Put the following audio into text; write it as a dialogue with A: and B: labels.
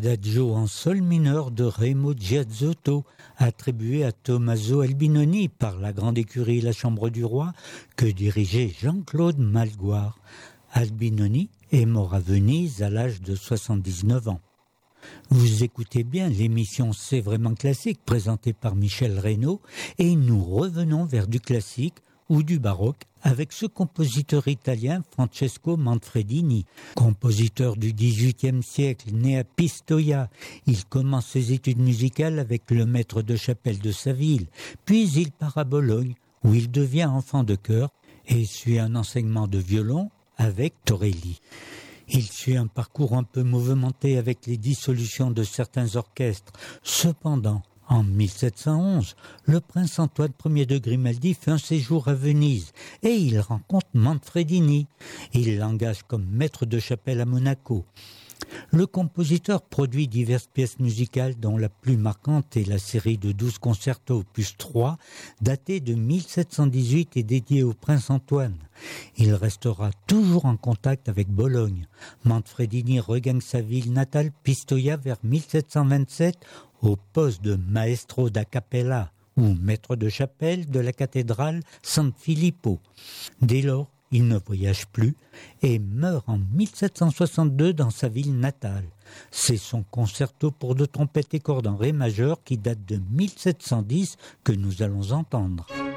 A: Adagio en sol mineur de Remo Giazzotto, attribué à Tommaso Albinoni par la Grande Écurie La Chambre du Roi, que dirigeait Jean-Claude Malgoire. Albinoni est mort à Venise à l'âge de 79 ans. Vous écoutez bien l'émission C'est vraiment classique présentée par Michel Reynaud et nous revenons vers du classique ou du baroque avec ce compositeur italien Francesco Manfredini, compositeur du XVIIIe siècle, né à Pistoia. Il commence ses études musicales avec le maître de chapelle de sa ville, puis il part à Bologne où il devient enfant de chœur et suit un enseignement de violon avec Torelli. Il suit un parcours un peu mouvementé avec les dissolutions de certains orchestres. Cependant, en 1711, le prince Antoine Ier de Grimaldi fait un séjour à Venise et il rencontre Manfredini. Il l'engage comme maître de chapelle à Monaco. Le compositeur produit diverses pièces musicales dont la plus marquante est la série de 12 concertos opus 3, datée de 1718 et dédiée au prince Antoine. Il restera toujours en contact avec Bologne. Manfredini regagne sa ville natale Pistoia vers 1727 au poste de maestro da cappella ou maître de chapelle de la cathédrale San Filippo. Dès lors, il ne voyage plus et meurt en 1762 dans sa ville natale. C'est son concerto pour deux trompettes et cordes en ré majeur qui date de 1710 que nous allons entendre.